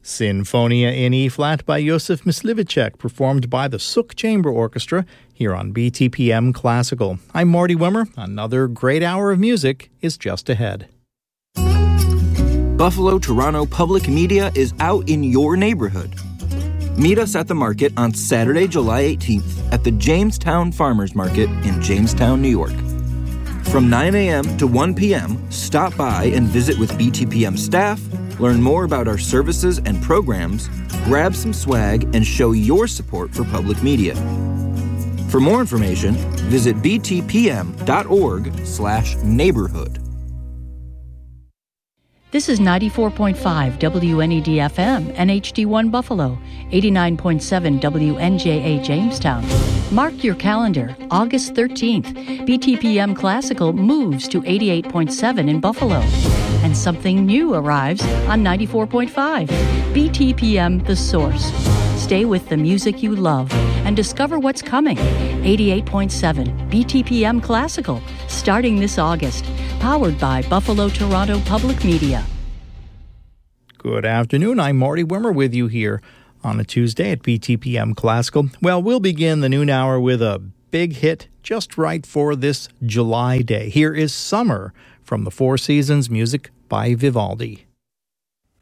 Sinfonia in E-flat by Josef Myslivicek, performed by the Suk Chamber Orchestra here on BTPM Classical. I'm Marty Wimmer. Another great hour of music is just ahead. Buffalo Toronto Public Media is out in your neighborhood. Meet us at the market on Saturday, July 18th at the Jamestown Farmers Market in Jamestown, New York. From 9 a.m. to 1 p.m., stop by and visit with BTPM staff, learn more about our services and programs, grab some swag, and show your support for public media. For more information, visit btpm.org/neighborhood. This is 94.5 WNED-FM, NHD1 Buffalo, 89.7 WNJA Jamestown. Mark your calendar, August 13th, BTPM Classical moves to 88.7 in Buffalo. And something new arrives on 94.5, BTPM The Source. Stay with the music you love and discover what's coming. 88.7 BTPM Classical, starting this August. Powered by Buffalo Toronto Public Media. Good afternoon. I'm Marty Wimmer with you here on a Tuesday at BTPM Classical. Well, we'll begin the noon hour with a big hit just right for this July day. Here is Summer from the Four Seasons, music by Vivaldi.